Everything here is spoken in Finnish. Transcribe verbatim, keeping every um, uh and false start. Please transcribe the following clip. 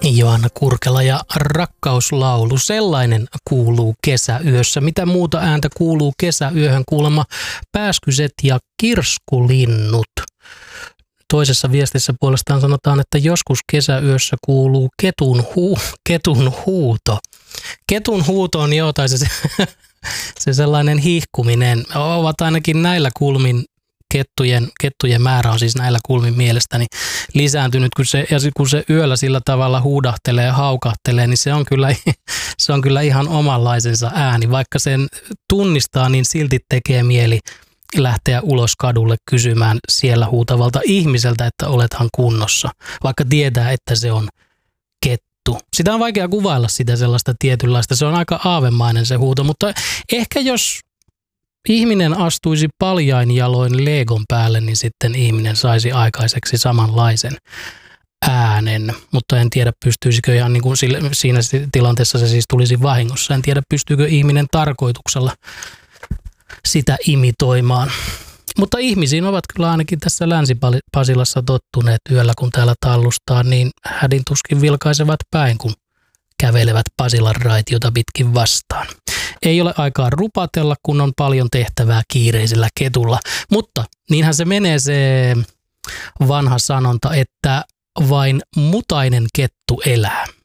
Joanna Kurkela ja Rakkauslaulu. Sellainen kuuluu kesäyössä. Mitä muuta ääntä kuuluu kesäyöhön? Kuulemma pääskyset ja kirskulinnut. Toisessa viestissä puolestaan sanotaan, että joskus kesäyössä kuuluu ketun, huu, ketun huuto. Ketun huuto on jo, tai se, se sellainen hihkuminen. Ovat ainakin näillä kulmin, kettujen, kettujen määrä on siis näillä kulmin mielestäni lisääntynyt. Kun se, ja kun se yöllä sillä tavalla huudahtelee ja haukahtelee, niin se on kyllä, se on kyllä ihan omanlaisensa ääni. Vaikka sen tunnistaa, niin silti tekee mieli lähteä ulos kadulle kysymään siellä huutavalta ihmiseltä, että olethan kunnossa, vaikka tietää, että se on kettu. Sitä on vaikea kuvailla sitä sellaista tietynlaista, se on aika aavemainen se huuto, mutta ehkä jos ihminen astuisi paljain jaloin leegon päälle, niin sitten ihminen saisi aikaiseksi samanlaisen äänen, mutta en tiedä pystyisikö ihan niin kuin siinä tilanteessa se siis tulisi vahingossa, en tiedä pystyykö ihminen tarkoituksella sitä imitoimaan. Mutta ihmisiin ovat kyllä ainakin tässä Länsi-Pasilassa tottuneet yöllä, kun täällä tallustaa, niin hädin tuskin vilkaisevat päin, kun kävelevät Pasilan raitiota pitkin vastaan. Ei ole aikaa rupatella, kun on paljon tehtävää kiireisellä ketulla, mutta niinhän se menee se vanha sanonta, että vain mutainen kettu elää.